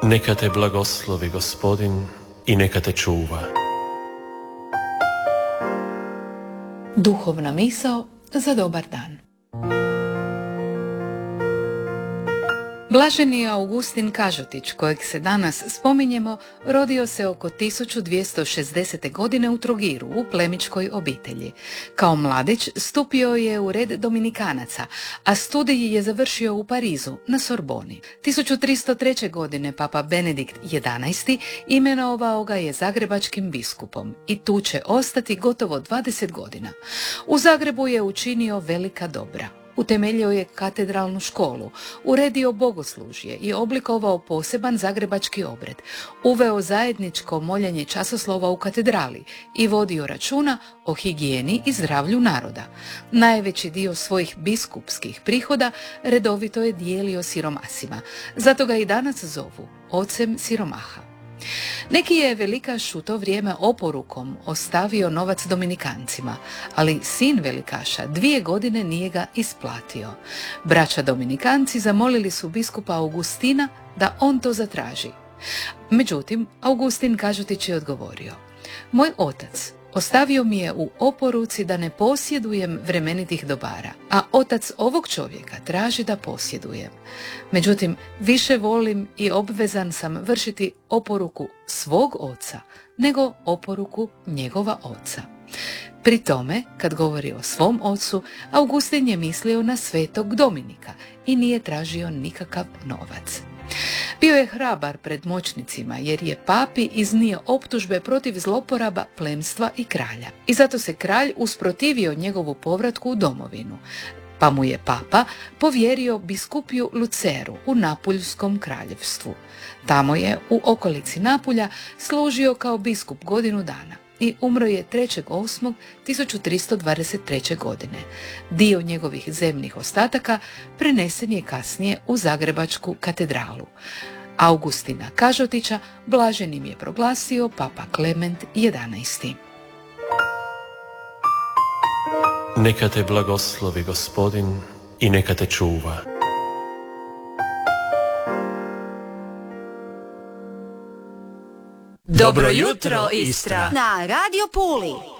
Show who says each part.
Speaker 1: Neka te blagoslovi Gospodin i neka te čuva.
Speaker 2: Duhovna misao za dobar dan. Blaženi Augustin Kažotić, kojeg se danas spominjemo, rodio se oko 1260. godine u Trogiru, u plemićkoj obitelji. Kao mladić stupio je u red Dominikanaca, a studij je završio u Parizu, na Sorboni. 1303. godine papa Benedikt XI imenovao ga je zagrebačkim biskupom i tu će ostati gotovo 20 godina. U Zagrebu je učinio velika dobra. Utemeljio je katedralnu školu, uredio bogoslužje i oblikovao poseban zagrebački obred, uveo zajedničko moljenje časoslova u katedrali i vodio računa o higijeni i zdravlju naroda. Najveći dio svojih biskupskih prihoda redovito je dijelio siromasima, zato ga i danas zovu ocem siromaha. Neki je velikaš u to vrijeme oporukom ostavio novac Dominikancima, ali sin velikaša 2 godine nije ga isplatio. Braća Dominikanci zamolili su biskupa Augustina da on to zatraži. Međutim, Augustin Kažotić je odgovorio: moj otac ostavio mi je u oporuci da ne posjedujem vremenitih dobara, a otac ovog čovjeka traži da posjedujem. Međutim, više volim i obvezan sam vršiti oporuku svog oca nego oporuku njegova oca. Pri tome, kad govori o svom ocu, Augustin je mislio na svetog Dominika i nije tražio nikakav novac. Bio je hrabar pred moćnicima jer je papi iznio optužbe protiv zloporaba plemstva i kralja. I zato se kralj usprotivio njegovu povratku u domovinu, pa mu je papa povjerio biskupiju Luceru u Napuljskom kraljevstvu. Tamo je u okolici Napulja služio kao biskup godinu dana i umro je 3.8.1323. godine. Dio njegovih zemnih ostataka prenesen je kasnije u Zagrebačku katedralu. Augustina Kažotića blaženim je proglasio papa Klement XI.
Speaker 1: Neka te blagoslovi Gospodin i neka te čuva.
Speaker 3: Dobro jutro, Istra! Na Radio Puli.